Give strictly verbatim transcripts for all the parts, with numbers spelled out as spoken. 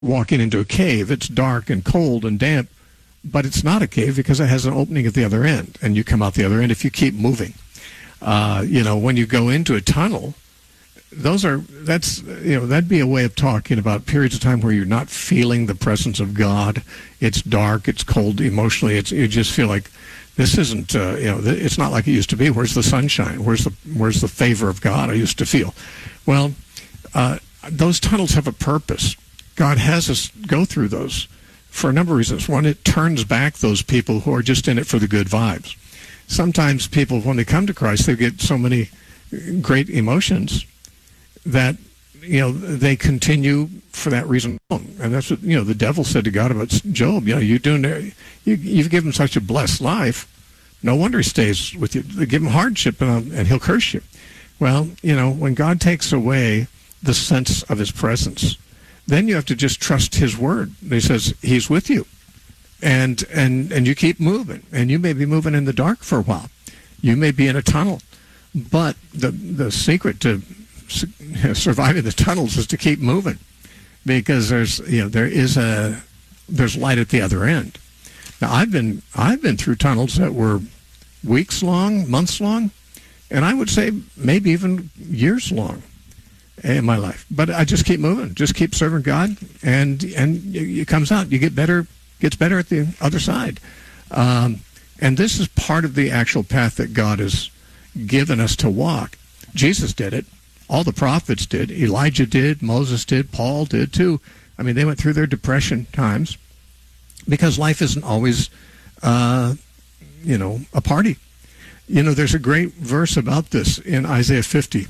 walking into a cave. It's dark and cold and damp, but it's not a cave because it has an opening at the other end, and you come out the other end if you keep moving. Uh, you know, when you go into a tunnel, those are, that's, you know, that'd be a way of talking about periods of time where you're not feeling the presence of God. It's dark, it's cold emotionally, it's, you just feel like this isn't, uh, you know, it's not like it used to be. Where's the sunshine? Where's the, where's the favor of God I used to feel? Well, uh, those tunnels have a purpose. God has us go through those for a number of reasons. One, it turns back those people who are just in it for the good vibes. Sometimes people, when they come to Christ, they get so many great emotions that, you know, they continue for that reason alone. And that's what, you know, the devil said to God about Job. You know, you're doing, you, you've given him such a blessed life. No wonder he stays with you. Give him hardship and, and he'll curse you. Well, you know, when God takes away the sense of his presence, then you have to just trust his word. He says he's with you. And, and, and you keep moving. And you may be moving in the dark for a while. You may be in a tunnel. But the, the secret to surviving the tunnels is to keep moving, because there's, you know, there is a, there's light at the other end. Now, I've been, I've been through tunnels that were weeks long, months long, and I would say maybe even years long in my life. But I just keep moving, just keep serving God, and and it comes out. You get better, gets better at the other side. Um, and this is part of the actual path that God has given us to walk. Jesus did it. All the prophets did. Elijah did. Moses did. Paul did too. I mean, they went through their depression times because life isn't always, uh, you know, a party. You know, there's a great verse about this in Isaiah fifty.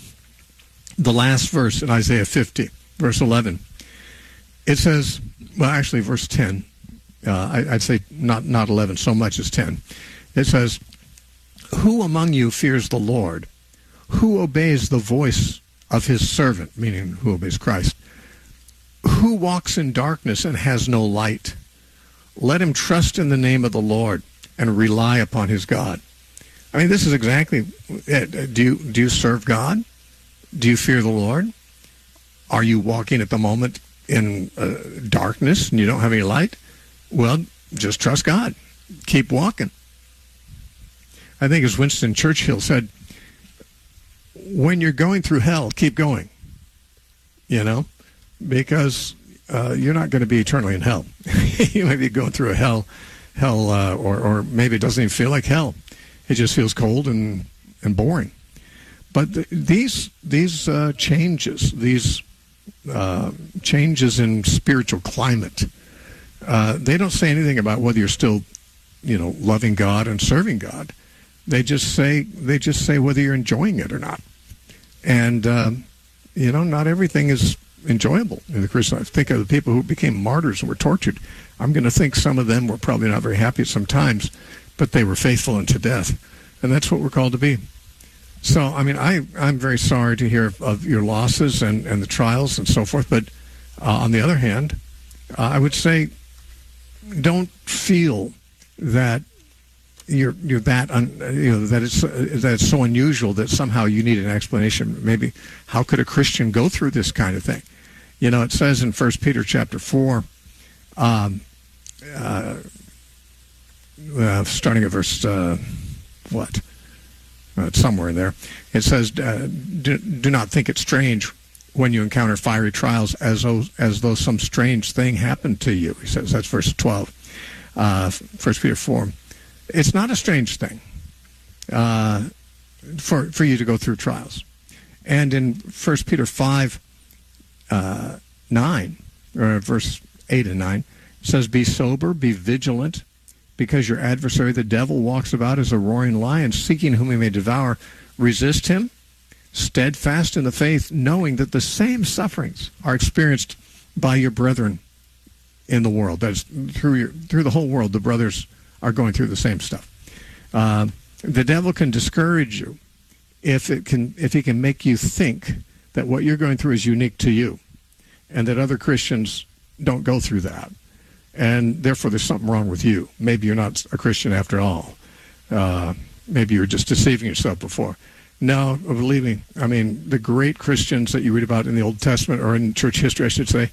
The last verse in Isaiah fifty, verse eleven. It says, well, actually, verse ten. Uh, I, I'd say not, not eleven so much as ten. It says, "Who among you fears the Lord? Who obeys the voice of his servant," meaning who obeys Christ, "who walks in darkness and has no light? Let him trust in the name of the Lord and rely upon his God." I mean, this is exactly it. Do you, do you serve God? Do you fear the Lord? Are you walking at the moment in uh, darkness and you don't have any light? Well, just trust God. Keep walking. I think as Winston Churchill said, when you're going through hell, keep going, you know, because uh, you're not going to be eternally in hell. You might be going through a hell, hell, uh, or, or maybe it doesn't even feel like hell. It just feels cold and, and boring. But the, these these uh, changes, these uh, changes in spiritual climate, uh, they don't say anything about whether you're still, you know, loving God and serving God. They just say they just say whether you're enjoying it or not. And, um, you know, not everything is enjoyable in the Christian life. Think of the people who became martyrs and were tortured. I'm going to think some of them were probably not very happy sometimes, but they were faithful unto death. And that's what we're called to be. So, I mean, I, I'm very sorry to hear of, of your losses and, and the trials and so forth. But uh, on the other hand, uh, I would say don't feel that you're you're that un, you know that it's that it's so unusual that somehow you need an explanation. Maybe how could a Christian go through this kind of thing? You know, it says in First Peter chapter four, um, uh, uh, starting at verse uh, what? Uh, it's somewhere in there. It says, uh, do, "Do not think it strange when you encounter fiery trials, as though as though some strange thing happened to you." He says that's verse twelve, uh, First Peter four. It's not a strange thing uh, for for you to go through trials. And in First Peter five, uh, nine, or verse eight and nine, it says, "Be sober, be vigilant, because your adversary, the devil, walks about as a roaring lion, seeking whom he may devour. Resist him, steadfast in the faith, knowing that the same sufferings are experienced by your brethren in the world." That's through your, through the whole world, the brothers are going through the same stuff. Uh, the devil can discourage you if it can, if he can make you think that what you're going through is unique to you, and that other Christians don't go through that, and therefore there's something wrong with you. Maybe you're not a Christian after all. Uh, maybe you were just deceiving yourself before. No, believe me. I mean, the great Christians that you read about in the Old Testament, or in church history, I should say,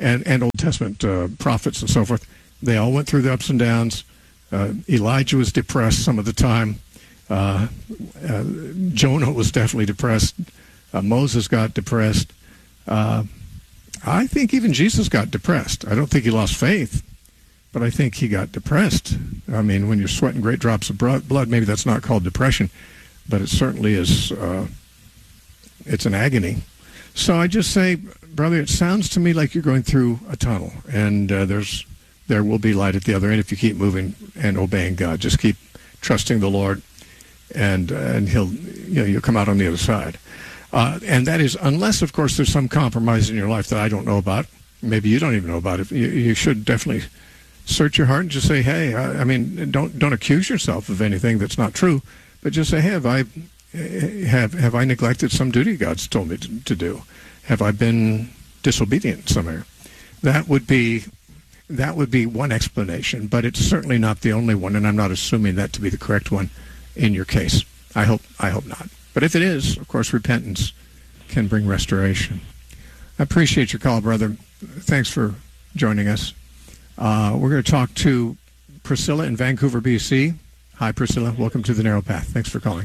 and, and Old Testament uh, prophets and so forth. They all went through the ups and downs. Uh, Elijah was depressed some of the time. Uh, uh, Jonah was definitely depressed. Uh, Moses got depressed. Uh, I think even Jesus got depressed. I don't think he lost faith, but I think he got depressed. I mean, when you're sweating great drops of blood, maybe that's not called depression, but it certainly is. Uh, it's an agony. So I just say, brother, it sounds to me like you're going through a tunnel, and uh, there's there will be light at the other end if you keep moving and obeying God. Just keep trusting the Lord, and uh, and He'll you know you'll come out on the other side. Uh, and that is, unless, of course, there's some compromise in your life that I don't know about. Maybe you don't even know about it. You, you should definitely search your heart and just say, hey, I, I mean, don't don't accuse yourself of anything that's not true, but just say, hey, have I have have I neglected some duty God's told me to, to do? Have I been disobedient somewhere? That would be that would be one explanation, but it's certainly not the only one, and I'm not assuming that to be the correct one in your case. I hope I hope not. But if it is, of course, repentance can bring restoration. I appreciate your call, brother. Thanks for joining us. Uh, we're going to talk to Priscilla in Vancouver, B C. Hi, Priscilla. Welcome to the Narrow Path. Thanks for calling.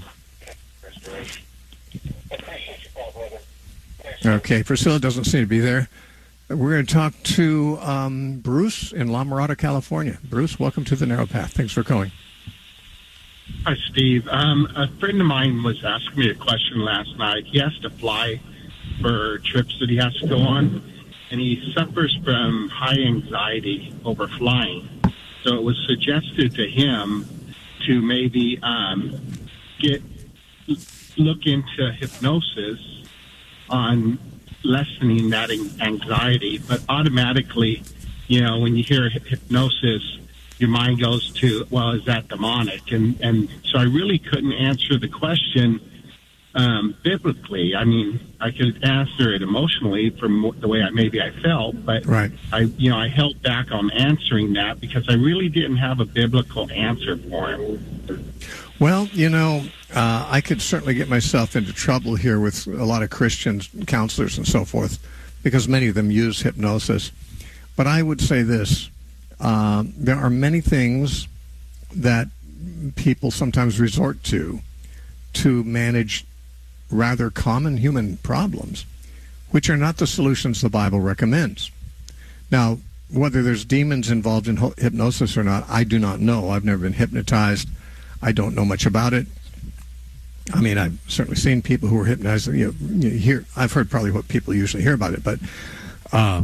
Okay, Priscilla doesn't seem to be there. We're going to talk to um, Bruce in La Mirada, California. Bruce, welcome to the Narrow Path. Thanks for calling. Hi, Steve. Um, a friend of mine was asking me a question last night. He has to fly for trips that he has to go on, and he suffers from high anxiety over flying. So it was suggested to him to maybe um, get look into hypnosis on lessening that anxiety. But automatically, you know, when you hear hypnosis, your mind goes to, well, is that demonic? And and so I really couldn't answer the question um, biblically. I mean, I could answer it emotionally from the way I maybe I felt, but right. I, you know, I held back on answering that because I really didn't have a biblical answer for him. Well, you know, uh, I could certainly get myself into trouble here with a lot of Christian counselors and so forth, because many of them use hypnosis. But I would say this. Uh, there are many things that people sometimes resort to to manage rather common human problems, which are not the solutions the Bible recommends. Now, whether there's demons involved in hypnosis or not, I do not know. I've never been hypnotized. I don't know much about it. I mean, I've certainly seen people who were hypnotized. You know, you hear, I've heard probably what people usually hear about it, but uh,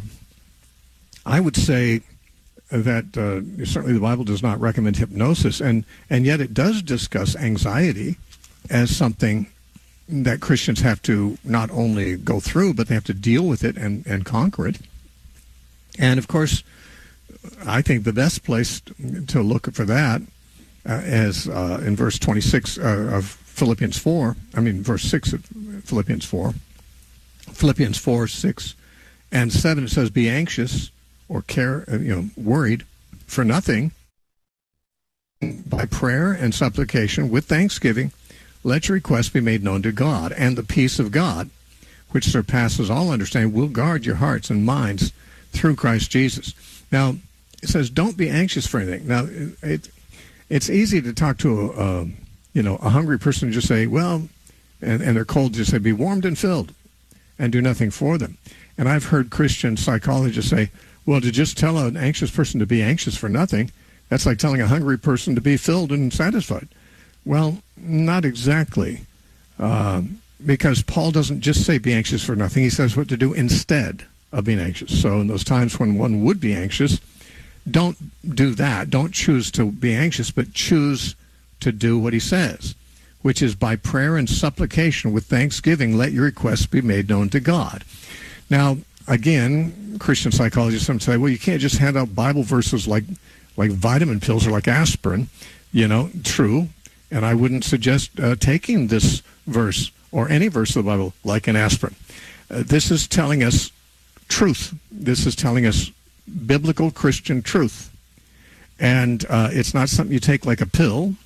I would say that uh, certainly the Bible does not recommend hypnosis, and, and yet it does discuss anxiety as something that Christians have to not only go through, but they have to deal with it and, and conquer it. And, of course, I think the best place to look for that uh, is uh, in verse twenty-six uh, of Philippians four, I mean, verse six of Philippians four. Philippians four, six, and seven, it says, be anxious or care, you know, worried for nothing, by prayer and supplication with thanksgiving, let your requests be made known to God, and the peace of God, which surpasses all understanding, will guard your hearts and minds through Christ Jesus. Now, it says, don't be anxious for anything. Now, it, it's easy to talk to a, a, you know, a hungry person and just say, well, and, and they're cold, just say, be warmed and filled, and do nothing for them. And I've heard Christian psychologists say, well, to just tell an anxious person to be anxious for nothing, that's like telling a hungry person to be filled and satisfied. Well, not exactly, uh, because Paul doesn't just say be anxious for nothing. He says what to do instead of being anxious. So in those times when one would be anxious, don't do that. Don't choose to be anxious, but choose to do what he says, which is by prayer and supplication with thanksgiving, let your requests be made known to God. Now, again, Christian psychologists sometimes say, well, you can't just hand out Bible verses like like vitamin pills or like aspirin. You know, true. And I wouldn't suggest uh, taking this verse or any verse of the Bible like an aspirin. Uh, this is telling us truth. This is telling us biblical Christian truth. And uh, it's not something you take like a pill.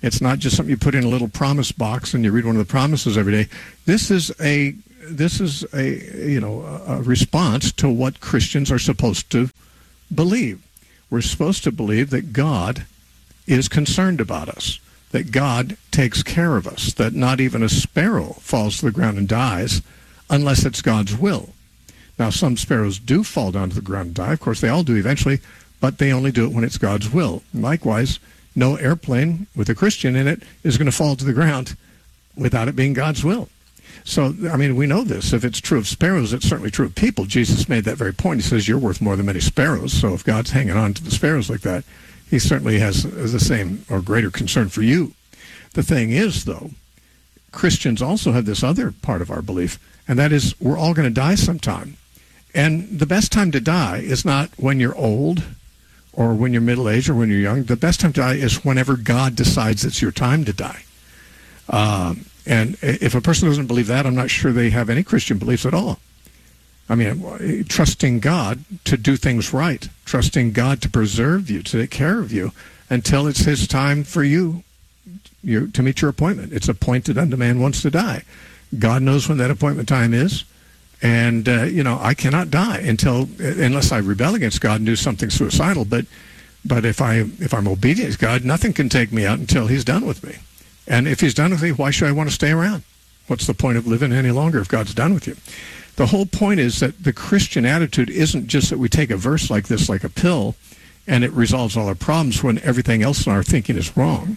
It's not just something you put in a little promise box and you read one of the promises every day. This is a this is a you know a response to what Christians are supposed to believe. We're supposed to believe that God is concerned about us, that God takes care of us, that not even a sparrow falls to the ground and dies unless it's God's will. Now, some sparrows do fall down to the ground and die. Of course, they all do eventually, but they only do it when it's God's will. Likewise, no airplane with a Christian in it is going to fall to the ground without it being God's will. So, I mean, we know this. If it's true of sparrows, it's certainly true of people. Jesus made that very point. He says, you're worth more than many sparrows. So if God's hanging on to the sparrows like that, he certainly has the same or greater concern for you. The thing is, though, Christians also have this other part of our belief, and that is we're all going to die sometime. And the best time to die is not when you're old or when you're middle-aged or when you're young. The best time to die is whenever God decides it's your time to die. Um, and if a person doesn't believe that, I'm not sure they have any Christian beliefs at all. I mean, trusting God to do things right, trusting God to preserve you, to take care of you until it's his time for you, you to meet your appointment. It's appointed unto man once to die. God knows when that appointment time is. And, uh, you know, I cannot die until, unless I rebel against God and do something suicidal. But but if, I, if I'm obedient to God, nothing can take me out until he's done with me. And if he's done with me, why should I want to stay around? What's the point of living any longer if God's done with you? The whole point is that the Christian attitude isn't just that we take a verse like this like a pill and it resolves all our problems when everything else in our thinking is wrong.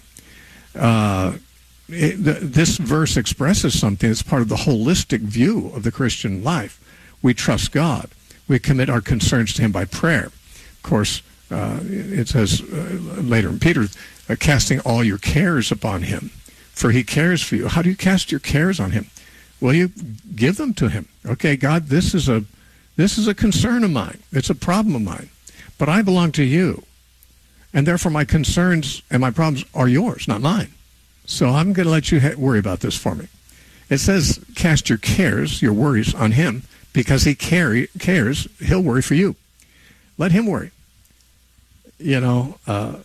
Uh, it, the, this verse expresses something that's part of the holistic view of the Christian life. We trust God. We commit our concerns to him by prayer. Of course, uh, it says uh, later in Peter, uh, casting all your cares upon him, for he cares for you. How do you cast your cares on him? Well, you give them to him. Okay, God, this is a this is a concern of mine. It's a problem of mine. But I belong to you. And therefore my concerns and my problems are yours, not mine. So I'm going to let you ha- worry about this for me. It says cast your cares, your worries on him, because he carry, cares. He'll worry for you. Let him worry. You know, uh,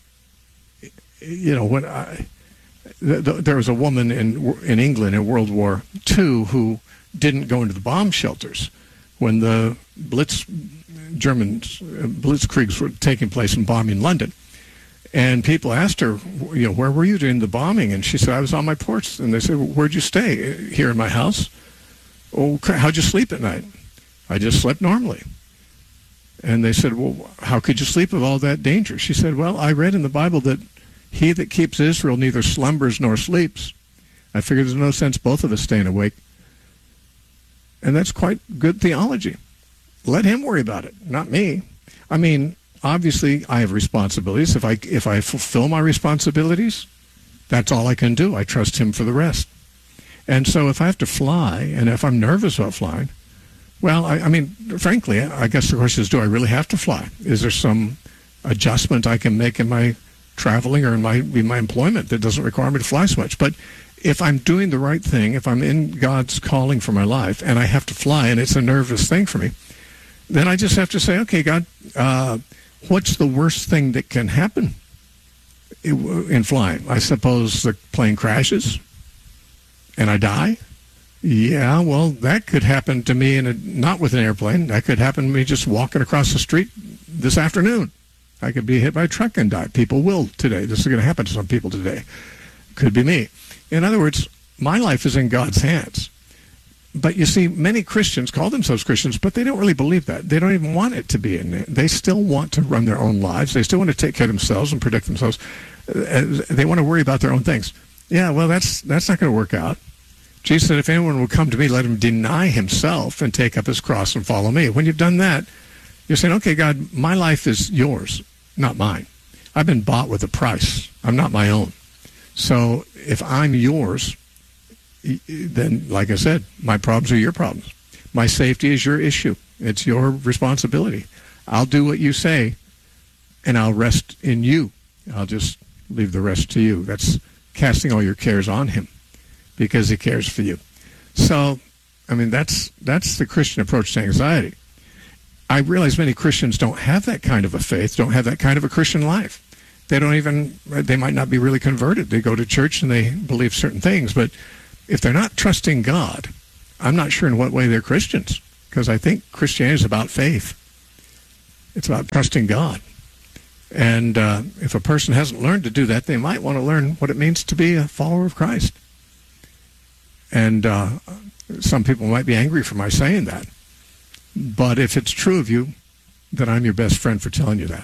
you know, when I... There was a woman in in England in World War Two who didn't go into the bomb shelters when the Blitz German blitzkriegs were taking place and bombing London. And people asked her, you know, where were you during the bombing? And she said, I was on my porch. And they said, well, where'd you stay? Here in my house. Oh, how'd you sleep at night? I just slept normally. And they said, well, how could you sleep with all that danger? She said, well, I read in the Bible that he that keeps Israel neither slumbers nor sleeps. I figure there's no sense both of us staying awake. And that's quite good theology. Let him worry about it, not me. I mean, obviously, I have responsibilities. If I if I fulfill my responsibilities, that's all I can do. I trust him for the rest. And so if I have to fly, and if I'm nervous about flying, well, I, I mean, frankly, I guess the question is, do I really have to fly? Is there some adjustment I can make in my traveling or in my in my employment that doesn't require me to fly so much? But if I'm doing the right thing, if I'm in God's calling for my life and I have to fly and it's a nervous thing for me, then I just have to say, okay, God, uh, what's the worst thing that can happen in flying? I suppose the plane crashes and I die? Yeah, well, that could happen to me in a, not with an airplane. That could happen to me just walking across the street this afternoon. I could be hit by a truck and die. People will today. This is going to happen to some people today. Could be me. In other words, my life is in God's hands. But you see, many Christians call themselves Christians, but they don't really believe that. They don't even want it to be in there. They still want to run their own lives. They still want to take care of themselves and protect themselves. They want to worry about their own things. Yeah, well, that's that's not going to work out. Jesus said, if anyone will come to me, let him deny himself and take up his cross and follow me. When you've done that, you're saying, okay, God, my life is yours, not mine. I've been bought with a price. I'm not my own. So if I'm yours, then, like I said, my problems are your problems. My safety is your issue. It's your responsibility. I'll do what you say, and I'll rest in you. I'll just leave the rest to you. That's casting all your cares on him because he cares for you. So, I mean, that's that's the Christian approach to anxiety. I realize many Christians don't have that kind of a faith, don't have that kind of a Christian life. They don't even, they might not be really converted. They go to church and they believe certain things, but if they're not trusting God, I'm not sure in what way they're Christians, because I think Christianity is about faith. It's about trusting God. And uh, if a person hasn't learned to do that, they might want to learn what it means to be a follower of Christ. And uh, some people might be angry for my saying that. But if it's true of you, then I'm your best friend for telling you that.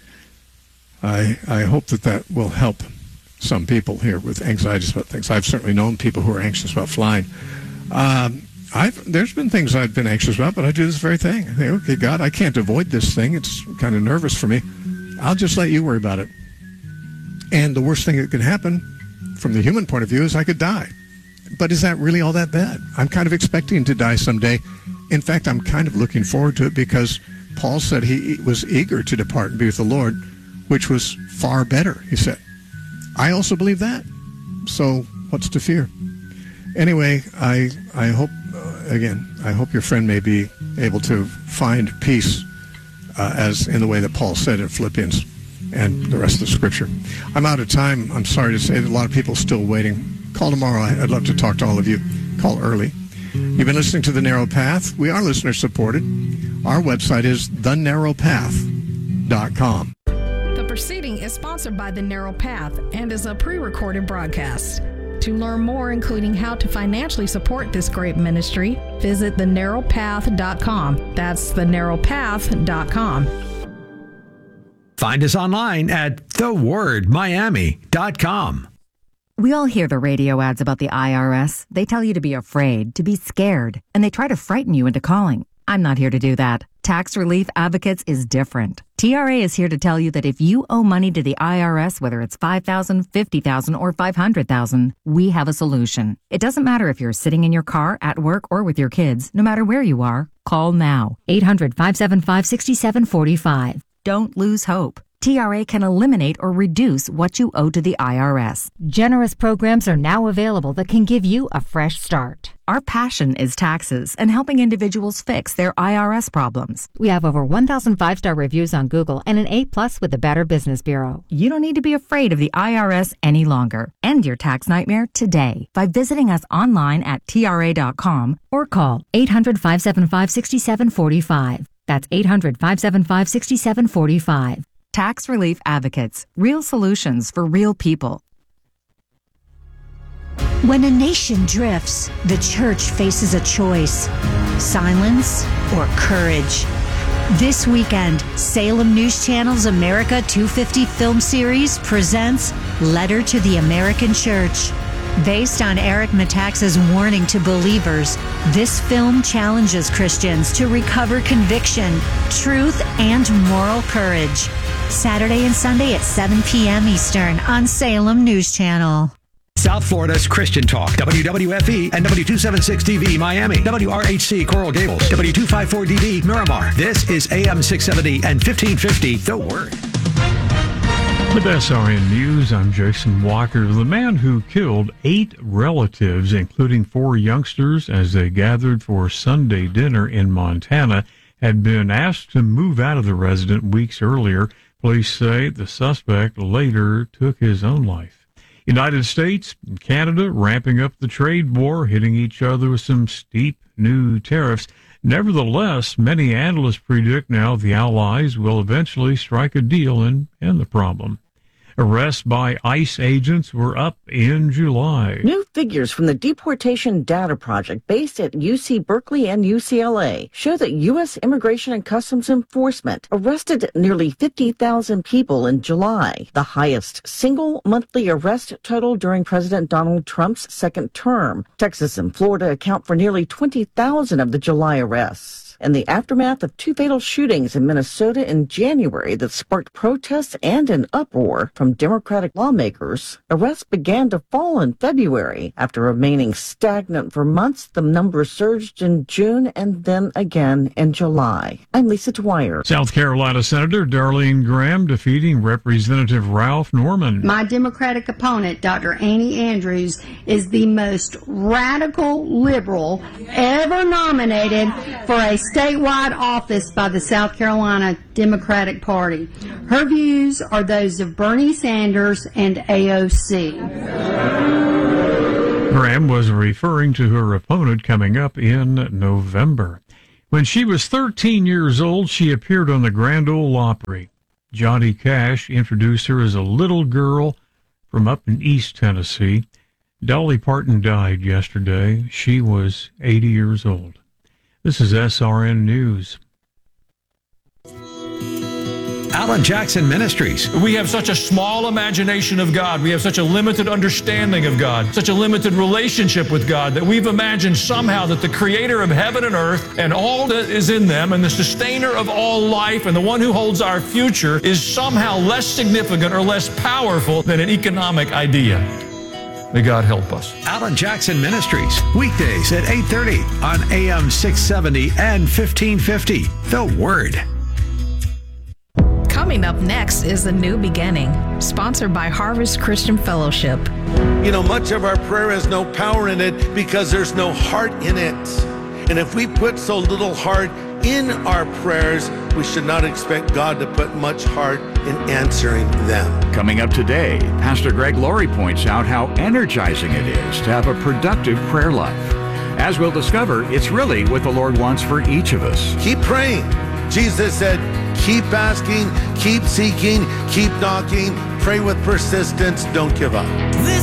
I I hope that that will help some people here with anxieties about things. I've certainly known people who are anxious about flying. Um, I've there's been things I've been anxious about, but I do this very thing. I think, okay, God, I can't avoid this thing. It's kind of nervous for me. I'll just let you worry about it. And the worst thing that could happen from the human point of view is I could die. But is that really all that bad? I'm kind of expecting to die someday. In fact, I'm kind of looking forward to it because Paul said he was eager to depart and be with the Lord, which was far better, he said. I also believe that. So what's to fear? Anyway, I I hope, uh, again, I hope your friend may be able to find peace uh, as in the way that Paul said in Philippians and the rest of the Scripture. I'm out of time. I'm sorry to say that a lot of people are still waiting. Call tomorrow. I'd love to talk to all of you. Call early. You've been listening to The Narrow Path. We are listener-supported. Our website is the narrow path dot com. The proceeding is sponsored by The Narrow Path and is a pre-recorded broadcast. To learn more, including how to financially support this great ministry, visit the narrow path dot com. That's the narrow path dot com. Find us online at the word miami dot com. We all hear the radio ads about the I R S. They tell you to be afraid, to be scared, and they try to frighten you into calling. I'm not here to do that. Tax Relief Advocates is different. T R A is here to tell you that if you owe money to the I R S, whether it's five thousand dollars, fifty thousand dollars, or five hundred thousand dollars, we have a solution. It doesn't matter if you're sitting in your car, at work, or with your kids. No matter where you are, call now. eight hundred, five seven five, six seven four five. Don't lose hope. T R A can eliminate or reduce what you owe to the I R S. Generous programs are now available that can give you a fresh start. Our passion is taxes and helping individuals fix their I R S problems. We have over one thousand five-star reviews on Google and an A plus with the Better Business Bureau. You don't need to be afraid of the I R S any longer. End your tax nightmare today by visiting us online at T R A dot com or call eight hundred, five seven five, six seven four five. That's eight hundred, five seven five, six seven four five. Tax Relief Advocates. Real solutions for real people. When a nation drifts, the church faces a choice: silence or courage. This weekend, Salem News Channel's America two fifty film series presents Letter to the American Church. Based on Eric Metaxas' warning to believers, this film challenges Christians to recover conviction, truth, and moral courage. Saturday and Sunday at seven p.m. Eastern on Salem News Channel. South Florida's Christian Talk, W W F E and W two seventy-six D V Miami, W R H C Coral Gables, W two fifty-four D V Miramar. This is A M six seventy and fifteen fifty, The Word. With S R N News, I'm Jason Walker. The man who killed eight relatives, including four youngsters, as they gathered for Sunday dinner in Montana, had been asked to move out of the residence weeks earlier. Police say the suspect later took his own life. United States and Canada ramping up the trade war, hitting each other with some steep new tariffs. Nevertheless, many analysts predict now the Allies will eventually strike a deal and end the problem. Arrests by ICE agents were up in July. New figures from the Deportation Data Project based at U C Berkeley and U C L A show that U S Immigration and Customs Enforcement arrested nearly fifty thousand people in July, the highest single monthly arrest total during President Donald Trump's second term. Texas and Florida account for nearly twenty thousand of the July arrests. In the aftermath of two fatal shootings in Minnesota in January that sparked protests and an uproar from Democratic lawmakers, arrests began to fall in February. After remaining stagnant for months, the number surged in June and then again in July. I'm Lisa Dwyer. South Carolina Senator Darlene Graham defeating Representative Ralph Norman. My Democratic opponent, Doctor Annie Andrews, is the most radical liberal ever nominated for a statewide office by the South Carolina Democratic Party. Her views are those of Bernie Sanders and A O C. Graham was referring to her opponent coming up in November. When she was thirteen years old, she appeared on the Grand Ole Opry. Johnny Cash introduced her as a little girl from up in East Tennessee. Dolly Parton died yesterday. She was eighty years old. This is S R N News. Alan Jackson Ministries. We have such a small imagination of God. We have such a limited understanding of God, such a limited relationship with God, that we've imagined somehow that the creator of heaven and earth and all that is in them and the sustainer of all life and the one who holds our future is somehow less significant or less powerful than an economic idea. May God help us. Alan Jackson Ministries. Weekdays at eight thirty on A M six seventy and fifteen fifty. The Word. Coming up next is A New Beginning, sponsored by Harvest Christian Fellowship. You know, much of our prayer has no power in it because there's no heart in it. And if we put so little heart in our prayers, we should not expect God to put much heart in answering them. Coming up today, Pastor Greg Laurie points out how energizing it is to have a productive prayer life. As we'll discover, it's really what the Lord wants for each of us. Keep praying. Jesus said, keep asking, keep seeking, keep knocking, pray with persistence, don't give up. This